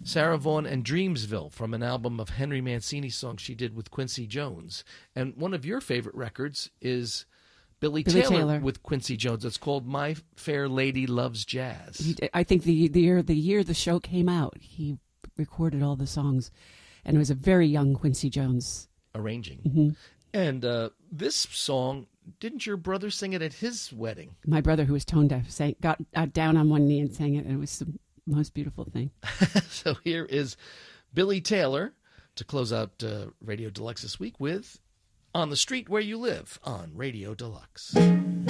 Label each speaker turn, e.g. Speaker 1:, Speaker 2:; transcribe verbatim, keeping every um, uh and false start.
Speaker 1: Sarah Vaughan and Dreamsville from an album of Henry Mancini songs she did with Quincy Jones. And one of your favorite records is Billy,
Speaker 2: Billy
Speaker 1: Taylor,
Speaker 2: Taylor
Speaker 1: with Quincy Jones. It's called My Fair Lady Loves Jazz.
Speaker 2: He, I think the, the year the year the show came out, he recorded all the songs. And it was a very young Quincy Jones.
Speaker 1: Arranging.
Speaker 2: Mm-hmm.
Speaker 1: And uh, this song, didn't your brother sing it at his wedding?
Speaker 2: My brother, who was tone deaf, sang, got uh, down on one knee and sang it, and it was the most beautiful thing.
Speaker 1: So here is Billy Taylor to close out uh, Radio Deluxe this week with On the Street Where You Live on Radio Deluxe.